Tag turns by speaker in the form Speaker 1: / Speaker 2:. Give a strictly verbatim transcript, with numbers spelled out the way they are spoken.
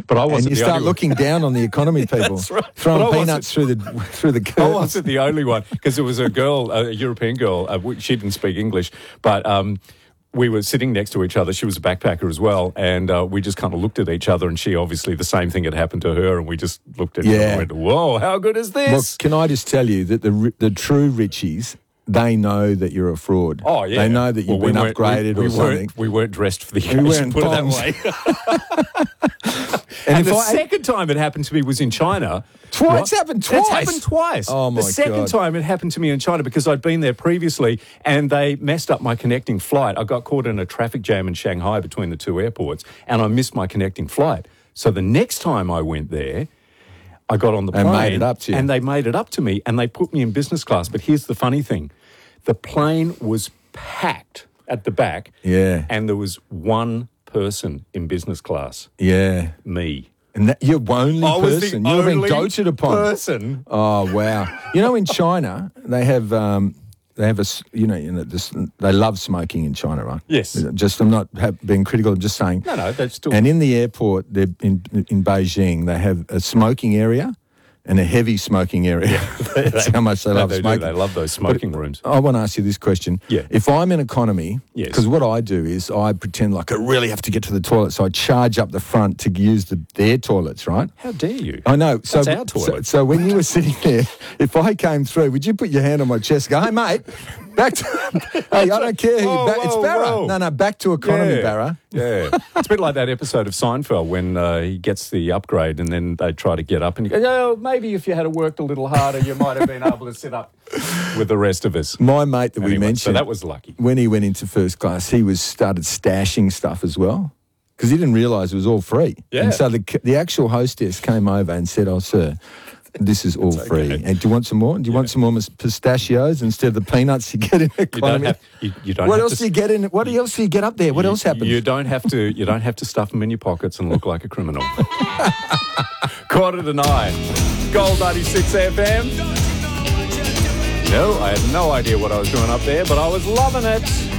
Speaker 1: But I wasn't
Speaker 2: And you
Speaker 1: the
Speaker 2: start
Speaker 1: only
Speaker 2: looking down on the economy people,
Speaker 1: That's right. But I
Speaker 2: throwing
Speaker 1: wasn't-
Speaker 2: peanuts through the through the
Speaker 1: I
Speaker 2: curtains.
Speaker 1: wasn't the only one because there was a girl, a European girl. Uh, we- she didn't speak English, but um, we were sitting next to each other. She was a backpacker as well, and uh, we just kind of looked at each other. And she obviously the same thing had happened to her, and we just looked at each other
Speaker 2: Yeah.
Speaker 1: and went, "Whoa, how good is
Speaker 2: Look,
Speaker 1: this?"
Speaker 2: can I just tell you that the ri- the true Richies, they know that you're a fraud.
Speaker 1: Oh yeah,
Speaker 2: They know that you've
Speaker 1: Well, we
Speaker 2: been
Speaker 1: weren't-
Speaker 2: upgraded
Speaker 1: we, we
Speaker 2: or something.
Speaker 1: Weren't, we weren't dressed for the occasion.
Speaker 2: wearing
Speaker 1: Put it that
Speaker 2: bombs.
Speaker 1: way.
Speaker 2: And
Speaker 1: And,
Speaker 2: if
Speaker 1: the
Speaker 2: I-
Speaker 1: second time it happened to me was in China.
Speaker 2: Twice?
Speaker 1: Right?
Speaker 2: It's happened
Speaker 1: It's
Speaker 2: twice?
Speaker 1: happened twice.
Speaker 2: Oh, my
Speaker 1: The second
Speaker 2: God.
Speaker 1: time it happened to me in China because I'd been there previously and they messed up my connecting flight. I got caught in a traffic jam in Shanghai between the two airports and I missed my connecting flight. So the next time I went there, I got on the
Speaker 2: They
Speaker 1: plane.
Speaker 2: made it up to you.
Speaker 1: And they made it up to me and they put me in business class. But here's the funny thing. The plane was packed at the back.
Speaker 2: Yeah.
Speaker 1: And there was one person in business class.
Speaker 2: Yeah.
Speaker 1: Me.
Speaker 2: And that, you're the only
Speaker 1: I was the
Speaker 2: person. You're being
Speaker 1: only
Speaker 2: doted upon.
Speaker 1: person.
Speaker 2: Oh wow! You know, in China, they have um, they have a s- you know, you know this, they love smoking in China, right?
Speaker 1: Yes.
Speaker 2: Just I'm not ha- being critical. I'm just saying.
Speaker 1: No, no, that's still...
Speaker 2: And in the airport, they're in in Beijing, they have a smoking area and a heavy smoking area. That's how much they
Speaker 1: No,
Speaker 2: love
Speaker 1: they do.
Speaker 2: smoking.
Speaker 1: They love those smoking rooms.
Speaker 2: I want to ask you this question.
Speaker 1: Yeah.
Speaker 2: If I'm in economy,
Speaker 1: Yes.
Speaker 2: because what I do is I pretend like I really have to get to the toilet, so I charge up the front to use the, their toilets, right?
Speaker 1: How dare you?
Speaker 2: I know. So,
Speaker 1: That's our
Speaker 2: so,
Speaker 1: toilet.
Speaker 2: so when you were sitting there, if I came through, would you put your hand on my chest and go, hey, mate, back to... hey, I don't care who
Speaker 1: Whoa,
Speaker 2: you back... It's
Speaker 1: whoa,
Speaker 2: Barra.
Speaker 1: whoa.
Speaker 2: No, no, back to economy,
Speaker 1: Yeah.
Speaker 2: Barra.
Speaker 1: Yeah. It's a bit like that episode of Seinfeld when uh, he gets the upgrade and then they try to get up and you go, oh, maybe if you had worked a little harder, you might have been able to sit up with the rest of us.
Speaker 2: My mate that we
Speaker 1: Anyway,
Speaker 2: mentioned...
Speaker 1: so that was lucky.
Speaker 2: When he went into first class, he was started stashing stuff as well because he didn't realise it was all free.
Speaker 1: Yeah.
Speaker 2: And so the the actual hostess came over and said, oh, sir, this is all free.
Speaker 1: okay.
Speaker 2: And do you want some more? Do you want some more mis- pistachios instead of the peanuts you get in
Speaker 1: You don't
Speaker 2: economy?
Speaker 1: have, you, you don't
Speaker 2: What
Speaker 1: have
Speaker 2: else
Speaker 1: to,
Speaker 2: do you get in? What else do you get up there? What
Speaker 1: you-
Speaker 2: else happens?
Speaker 1: You don't have to. You don't have to stuff them in your pockets and look like a criminal. Quarter to nine. Gold ninety-six F M. No, I had no idea what I was doing up there, but I was loving it.